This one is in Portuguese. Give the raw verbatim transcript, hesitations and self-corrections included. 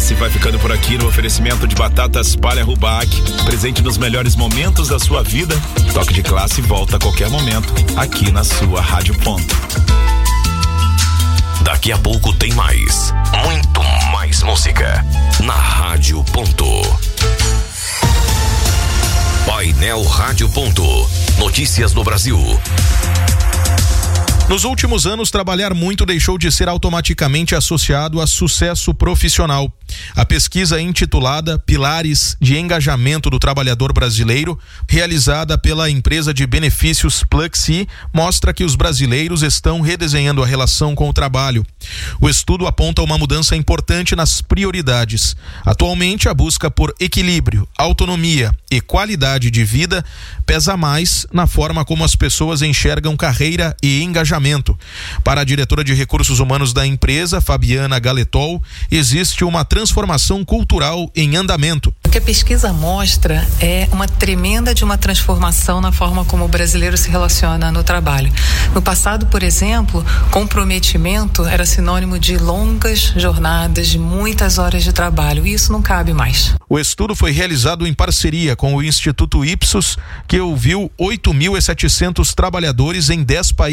Classe vai ficando por aqui no oferecimento de batatas palha Rubac, presente nos melhores momentos da sua vida. Toque de Classe volta a qualquer momento, aqui na sua Rádio Ponto. Daqui a pouco tem mais, muito mais música na Rádio Ponto. Painel Rádio Ponto. Notícias do Brasil. Nos últimos anos, trabalhar muito deixou de ser automaticamente associado a sucesso profissional. A pesquisa intitulada Pilares de Engajamento do Trabalhador Brasileiro, realizada pela empresa de benefícios Pluxee, mostra que os brasileiros estão redesenhando a relação com o trabalho. O estudo aponta uma mudança importante nas prioridades. Atualmente, a busca por equilíbrio, autonomia e qualidade de vida pesa mais na forma como as pessoas enxergam carreira e engajamento. Para a diretora de recursos humanos da empresa, Fabiana Galetol, existe uma transformação cultural em andamento. O que a pesquisa mostra é uma tremenda de uma transformação na forma como o brasileiro se relaciona no trabalho. No passado, por exemplo, comprometimento era sinônimo de longas jornadas, de muitas horas de trabalho, e isso não cabe mais. O estudo foi realizado em parceria com o Instituto Ipsos, que ouviu oito mil e setecentos trabalhadores em dez países.